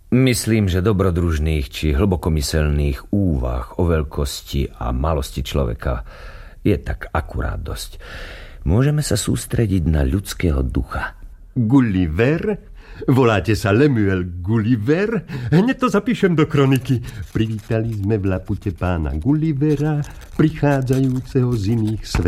Myslím, že dobrodružných či hlbokomyselných úvah o veľkosti a malosti človeka je tak akurát dosť. Môžeme sa sústrediť na ľudského ducha. Gulliver? Voláte sa Lemuel Gulliver? Hneď to zapíšem do kroniky. Privítali sme v Lapute pána Gullivera, prichádzajúceho z iných svetov.